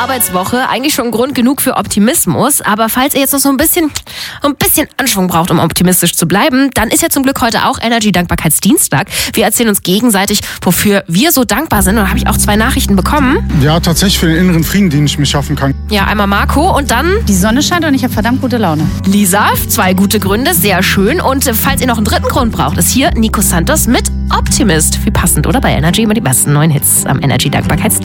Arbeitswoche. Eigentlich schon Grund genug für Optimismus. Aber falls ihr jetzt noch so ein bisschen Anschwung braucht, um optimistisch zu bleiben, dann ist ja zum Glück heute auch Energy-Dankbarkeitsdienstag. Wir erzählen uns gegenseitig, wofür wir so dankbar sind. Und da habe ich auch 2 Nachrichten bekommen. Ja, tatsächlich für den inneren Frieden, den ich mir schaffen kann. Ja, einmal Marco und dann Die Sonne scheint und ich habe verdammt gute Laune. Lisa. 2 gute Gründe, sehr schön. Und falls ihr noch einen 3. Grund braucht, ist hier Nico Santos mit Optimist. Wie passend, oder? Bei Energy immer die besten neuen Hits am Energy-Dankbarkeitsdienstag.